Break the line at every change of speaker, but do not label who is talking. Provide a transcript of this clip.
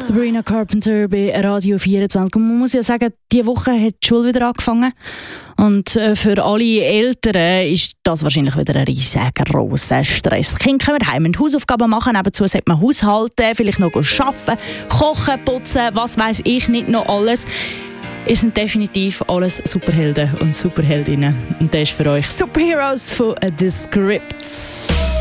Sabrina Carpenter bei Radio 24. Und man muss ja sagen, diese Woche hat die Schule wieder angefangen. Und für alle Eltern ist das wahrscheinlich wieder ein riesengroßer Stress. Die Kinder kommen heim, Hausaufgaben machen, nebenzu sollte man haushalten, vielleicht noch arbeiten, kochen, putzen, was weiss ich nicht noch alles. Ihr seid definitiv alles Superhelden und Superheldinnen. Und das ist für euch Superheroes von The Scripts.